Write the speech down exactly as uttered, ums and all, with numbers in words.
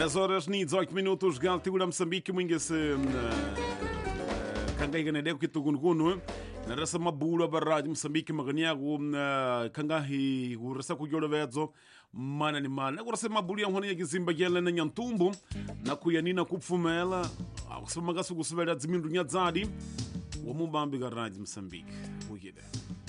dez horas e dezoito minutos, Galtigura Moçambique, Mwingese Kangai Ganedeko Kitugunguno, na rasa mabula barrage Moçambique, Maganiago, Kangahi, Urasa Kujora Vedzo, Mana ni Mana, Urasa Mabulia, Honi Gizimba Yela na Nyantumbu, na Kuyanina Kupfumela, Akusumagasu Gusvera Zimindunha Zadi, Wamubambi Garage Moçambique. Uyede.